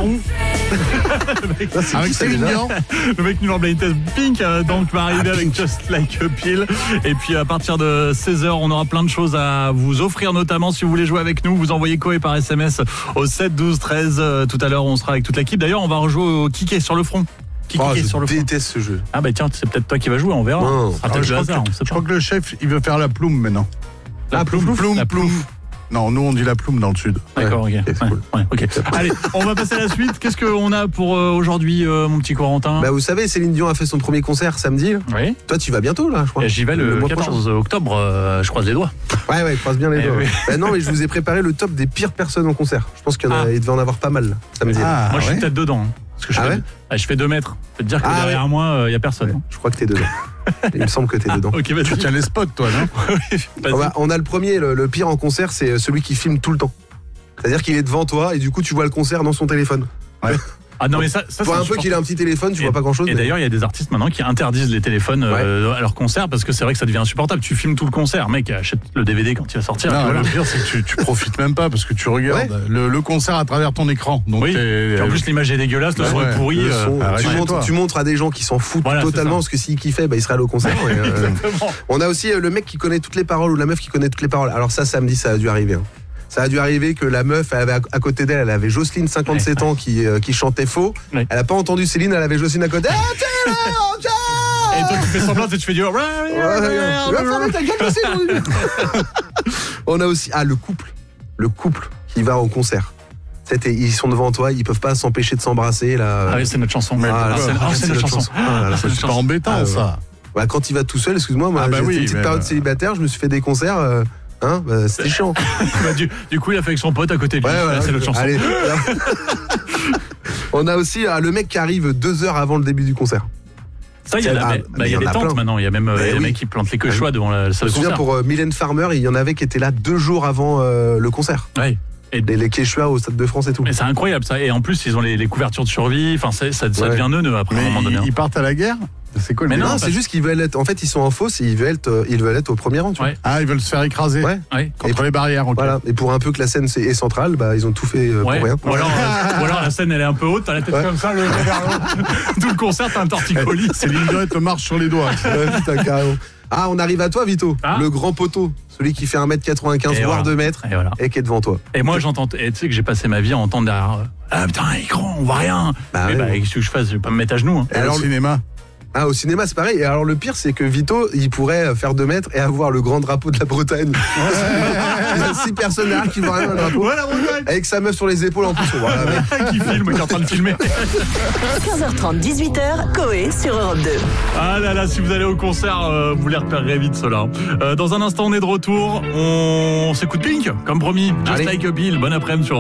Garou. Avec Céline Dion. Le mec nul en blind test Pink donc va arriver avec Just Like a Pill. Et puis à partir de 16h, on aura plein de choses à vous offrir, notamment si vous voulez jouer avec nous, vous envoyez Koé par SMS au 7 12 13. Tout à l'heure, on sera avec toute l'équipe. D'ailleurs, on va rejouer au Kiké sur le front. Je déteste ce jeu. Ah bah tiens, c'est peut-être toi qui vas jouer, on verra. Non. Je crois que le chef, il veut faire la ploume maintenant. La ploum. Non, nous on dit la ploume dans le sud. D'accord, ok. c'est cool. Ouais, ok. Allez, on va passer à la suite. Qu'est-ce qu'on a pour aujourd'hui, mon petit Corentin? Bah vous savez, Céline Dion a fait son premier concert samedi. Oui. Toi tu vas bientôt là, je crois. Et j'y vais le mois 14 octobre, je croise les doigts. Ouais, croise bien les doigts. oui. Bah non, mais je vous ai préparé le top des pires personnes en concert. Je pense qu'il devait en avoir pas mal là, samedi. Moi je suis peut-être dedans. Parce que je fais 2 mètres. Je peux te dire que derrière moi, il n'y a personne. Ouais, je crois que t'es dedans. Il me semble que t'es dedans. Ok, vas-y. Tu tiens les spots, toi, non? On a le premier, le pire en concert, c'est celui qui filme tout le temps. C'est-à-dire qu'il est devant toi et du coup tu vois le concert dans son téléphone. Ouais. Ah non mais ça tu vois un peu qu'il a un petit téléphone, tu vois pas grand-chose. Et d'ailleurs il y a des artistes maintenant qui interdisent les téléphones à leur concert parce que c'est vrai que ça devient insupportable. Tu filmes tout le concert, mec, achète le DVD quand il va sortir. Non, le pire c'est que tu profites même pas parce que tu regardes le concert à travers ton écran. Donc oui. En plus l'image est dégueulasse, le son est pourri. Tu montres à des gens qui s'en foutent totalement parce que s'ils kiffaient, ils seraient allés au concert. On a aussi le mec qui connaît toutes les paroles ou la meuf qui connaît toutes les paroles. Alors ça, samedi, ça a dû arriver. Ça a dû arriver que la meuf, elle avait à côté d'elle, elle avait Jocelyne, 57 ans, qui chantait faux. Ouais. Elle a pas entendu Céline, elle avait Jocelyne à côté. Et toi, tu fais semblant et tu fais du. On a aussi le couple qui va au concert. Ils sont devant toi, ils peuvent pas s'empêcher de s'embrasser là. Ah oui, c'est notre chanson. C'est notre chanson. C'est pas embêtant ça. Ouais, quand il va tout seul, excuse-moi, j'ai une petite période célibataire, je me suis fait des concerts. C'était chiant. Du coup, il a fait avec son pote à côté de lui. C'est notre chanson. Allez. On a aussi le mec qui arrive 2 heures avant le début du concert. Ça, il y a des tentes maintenant. Il y a même des mecs qui plantent les quechua devant la salle de concert. Je me souviens pour Mylène Farmer, il y en avait qui étaient là 2 jours avant le concert. Ouais. Et les quechua au Stade de France et tout. Mais c'est incroyable ça. Et en plus, ils ont les couvertures de survie. Enfin, ça devient neuneux après un moment donné. Ils partent à la guerre? C'est quoi? Mais non, c'est juste qu'ils veulent être. En fait, ils sont en fausse et ils veulent être au premier rang. Tu vois. Ah, ils veulent se faire écraser. Contre les barrières. Okay. Voilà. Et pour un peu que la scène est centrale, ils ont tout fait pour rien. Ou alors la scène elle est un peu haute, t'as la tête comme ça, le tout le concert t'as un torticolis. Céline Dion te marche sur les doigts. Putain, carrément. Ah, on arrive à toi, Vito. Le grand poteau. Celui qui fait 1m95, voire 2 mètres, et qui est devant toi. Et moi, j'entends. Et tu sais que j'ai passé ma vie à entendre derrière. Ah putain, écran, on voit rien. Qu'est-ce que je fasse? Je vais pas me mettre à genoux. Et alors, le cinéma? Ah, au cinéma, c'est pareil. Et alors, le pire, c'est que Vito, il pourrait faire 2 mètres et avoir le grand drapeau de la Bretagne. Il y a 6 personnes derrière qui voient rien dans le drapeau. Ouais, la Bretagne. Avec sa meuf sur les épaules en plus. Qui filme, qui est en train de filmer. 15h30, 18h, Koé sur Europe 2. Ah là là, si vous allez au concert, vous les repérerez vite, ceux-là. Dans un instant, on est de retour. On s'écoute Pink, comme promis. Just Like a Pill. Bon après-midi sur